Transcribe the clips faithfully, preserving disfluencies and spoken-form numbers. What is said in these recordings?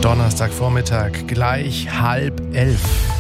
Donnerstagvormittag, gleich halb elf.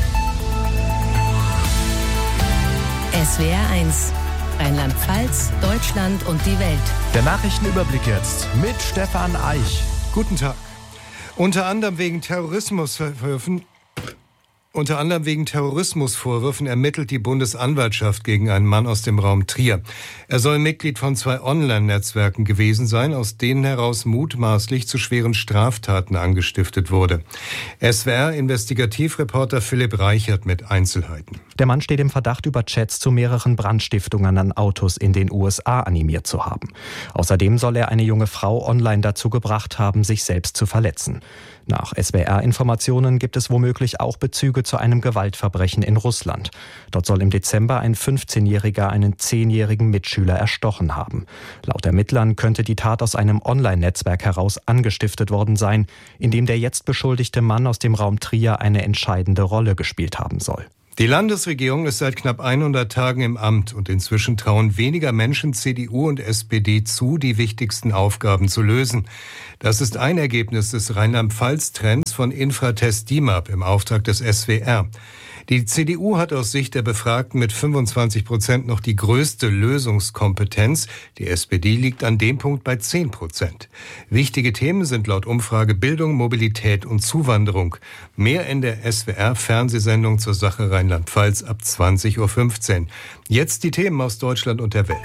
S W R eins, Rheinland-Pfalz, Deutschland und die Welt. Der Nachrichtenüberblick jetzt mit Stefan Eich. Guten Tag. Unter anderem wegen Terrorismusvorwürfen Unter anderem wegen Terrorismusvorwürfen ermittelt die Bundesanwaltschaft gegen einen Mann aus dem Raum Trier. Er soll Mitglied von zwei Online-Netzwerken gewesen sein, aus denen heraus mutmaßlich zu schweren Straftaten angestiftet wurde. S W R-Investigativreporter Philipp Reichert mit Einzelheiten. Der Mann steht im Verdacht, über Chats zu mehreren Brandstiftungen an Autos in den U S A animiert zu haben. Außerdem soll er eine junge Frau online dazu gebracht haben, sich selbst zu verletzen. Nach S W R-Informationen gibt es womöglich auch Bezüge zu einem Gewaltverbrechen in Russland. Dort soll im Dezember ein fünfzehnjähriger einen zehnjährigen Mitschüler erstochen haben. Laut Ermittlern könnte die Tat aus einem Online-Netzwerk heraus angestiftet worden sein, in dem der jetzt beschuldigte Mann aus dem Raum Trier eine entscheidende Rolle gespielt haben soll. Die Landesregierung ist seit knapp hundert Tagen im Amt und inzwischen trauen weniger Menschen C D U und S P D zu, die wichtigsten Aufgaben zu lösen. Das ist ein Ergebnis des Rheinland-Pfalz-Trends von Infratest D I M A P im Auftrag des S W R. Die C D U hat aus Sicht der Befragten mit fünfundzwanzig Prozent noch die größte Lösungskompetenz. Die S P D liegt an dem Punkt bei zehn Prozent. Wichtige Themen sind laut Umfrage Bildung, Mobilität und Zuwanderung. Mehr in der S W R-Fernsehsendung zur Sache Rheinland-Pfalz ab zwanzig Uhr fünfzehn. Jetzt die Themen aus Deutschland und der Welt.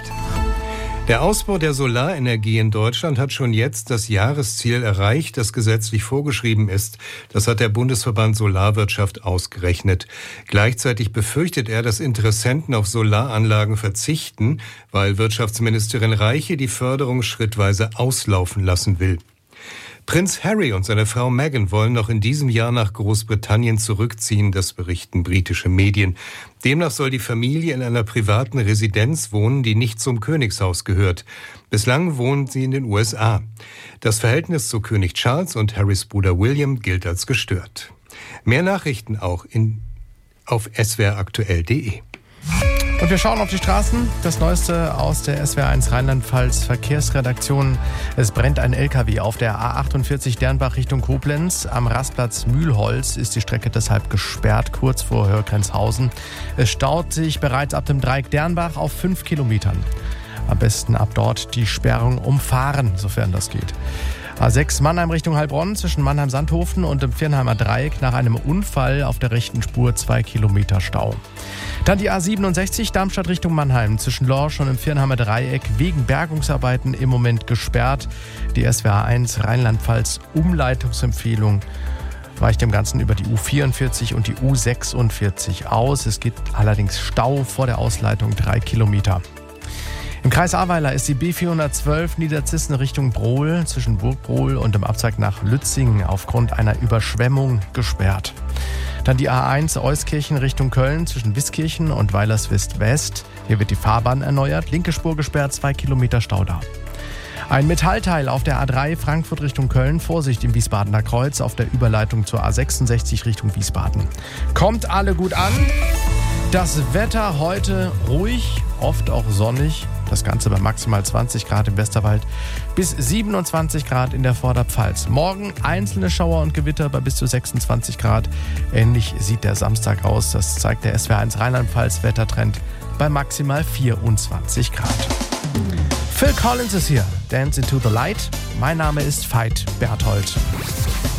Der Ausbau der Solarenergie in Deutschland hat schon jetzt das Jahresziel erreicht, das gesetzlich vorgeschrieben ist. Das hat der Bundesverband Solarwirtschaft ausgerechnet. Gleichzeitig befürchtet er, dass Interessenten auf Solaranlagen verzichten, weil Wirtschaftsministerin Reiche die Förderung schrittweise auslaufen lassen will. Prinz Harry und seine Frau Meghan wollen noch in diesem Jahr nach Großbritannien zurückziehen, das berichten britische Medien. Demnach soll die Familie in einer privaten Residenz wohnen, die nicht zum Königshaus gehört. Bislang wohnen sie in den U S A. Das Verhältnis zu König Charles und Harrys Bruder William gilt als gestört. Mehr Nachrichten auch in, auf s w r aktuell punkt d e. Und wir schauen auf die Straßen. Das Neueste aus der S W R eins Rheinland-Pfalz Verkehrsredaktion. Es brennt ein L K W auf der A achtundvierzig Dernbach Richtung Koblenz. Am Rastplatz Mühlholz ist die Strecke deshalb gesperrt, kurz vor Hörgrenzhausen. Es staut sich bereits ab dem Dreieck Dernbach auf fünf Kilometern. Am besten ab dort die Sperrung umfahren, sofern das geht. A sechs Mannheim Richtung Heilbronn zwischen Mannheim-Sandhofen und dem Viernheimer Dreieck nach einem Unfall auf der rechten Spur zwei Kilometer Stau. Dann die A siebenundsechzig Darmstadt Richtung Mannheim zwischen Lorsch und dem Viernheimer Dreieck wegen Bergungsarbeiten im Moment gesperrt. Die S W R eins Rheinland-Pfalz Umleitungsempfehlung weicht dem Ganzen über die U vierundvierzig und die U sechsundvierzig aus. Es gibt allerdings Stau vor der Ausleitung drei Kilometer. Im Kreis Ahrweiler ist die B vierhundertzwölf Niederzissen Richtung Brohl zwischen Burgbrohl und dem Abzweig nach Lützingen aufgrund einer Überschwemmung gesperrt. Dann die A eins Euskirchen Richtung Köln zwischen Wiskirchen und Weilerswist-West. Hier wird die Fahrbahn erneuert. Linke Spur gesperrt, zwei Kilometer Stau da. Ein Metallteil auf der A drei Frankfurt Richtung Köln. Vorsicht im Wiesbadener Kreuz auf der Überleitung zur A sechsundsechzig Richtung Wiesbaden. Kommt alle gut an. Das Wetter heute ruhig, oft auch sonnig. Das Ganze bei maximal zwanzig Grad im Westerwald bis siebenundzwanzig Grad in der Vorderpfalz. Morgen einzelne Schauer und Gewitter bei bis zu sechsundzwanzig Grad. Ähnlich sieht der Samstag aus. Das zeigt der S W R eins Rheinland-Pfalz Wettertrend bei maximal vierundzwanzig Grad. Phil Collins ist hier. Dance into the Light. Mein Name ist Veit Berthold.